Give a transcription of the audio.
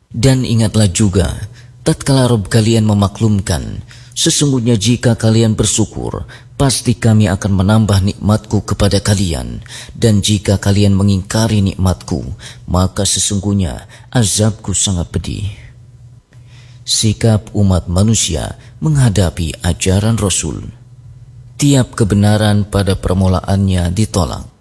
Dan ingatlah juga, tatkala Rabb kalian memaklumkan, sesungguhnya jika kalian bersyukur, pasti kami akan menambah nikmatku kepada kalian. Dan jika kalian mengingkari nikmatku, maka sesungguhnya azabku sangat pedih. Sikap umat manusia menghadapi ajaran Rasul. Tiap kebenaran pada permulaannya ditolak.